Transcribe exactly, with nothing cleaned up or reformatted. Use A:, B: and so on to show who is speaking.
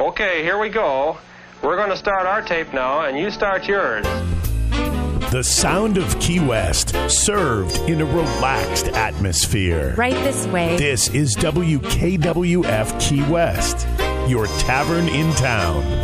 A: Okay, here we go. We're going to start our tape now, and you start yours.
B: The sound of Key West, served in a relaxed atmosphere.
C: Right this way.
B: This is W K W F Key West, your tavern in town.